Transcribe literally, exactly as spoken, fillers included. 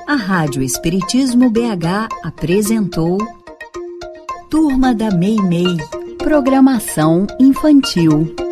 A Rádio Espiritismo B H apresentou Turma da Meimei, programação infantil.